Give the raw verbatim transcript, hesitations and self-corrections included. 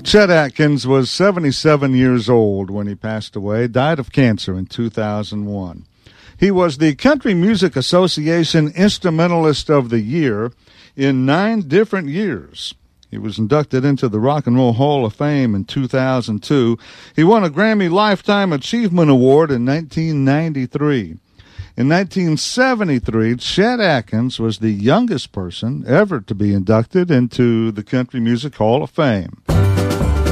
Chet Atkins was seventy-seven years old when he passed away, died of cancer in two thousand one. He was the Country Music Association Instrumentalist of the Year in nine different years. He was inducted into the Rock and Roll Hall of Fame in two thousand two. He won a Grammy Lifetime Achievement Award in nineteen ninety-three. In nineteen seventy-three, Chet Atkins was the youngest person ever to be inducted into the Country Music Hall of Fame.